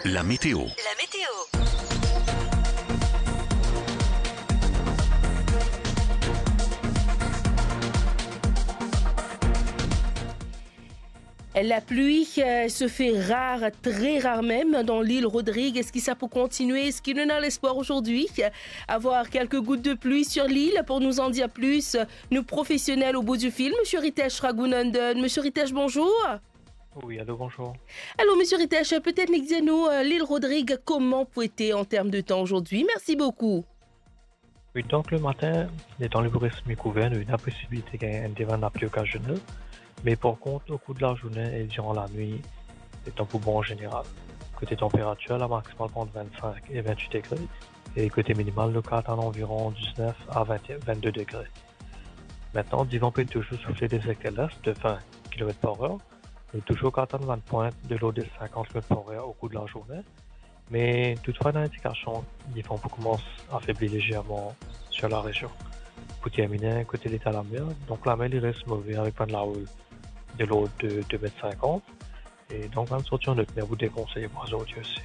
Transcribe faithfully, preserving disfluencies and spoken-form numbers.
La météo. La météo. La pluie euh, se fait rare, très rare même, dans l'île Rodrigue. Est-ce que ça peut continuer? Est-ce qu'il y en a l'espoir aujourd'hui? Avoir quelques gouttes de pluie sur l'île. Pour nous en dire plus, nos professionnels au bout du fil, Monsieur Ritesh Raghunandan. Monsieur Ritesh, bonjour. Oui, allô, bonjour. Alors, Monsieur Ritesh, peut-être nous euh, l'île Rodrigue, comment peut-être en termes de temps aujourd'hui? Merci beaucoup. Oui, donc le matin, les temps libres semi-couverts, il y a une possibilité qu'il y ait un dévin de pluie occasionnel. Mais par contre, au cours de la journée et durant la nuit, les temps pour bon en général. Côté température, la maximale entre vingt-cinq et vingt-huit degrés. Et côté minimal, le cas atteint environ dix-neuf à vingt, vingt-deux degrés. Maintenant, le vent peut toujours souffler des secteurs l'est de vingt kilomètres par heure. Et toujours qu'à atteindre vingt points de l'eau de cinquante kilomètres par heure au cours de la journée. Mais toutefois, dans l'indication, le vent commence à faiblir légèrement sur la région. Pour terminer, côté l'état de la mer, donc la mer il reste mauvais avec pas de la houle de l'eau de deux mètres cinquante. Et donc, en sortant de mer, vous déconseillez pour aujourd'hui aussi.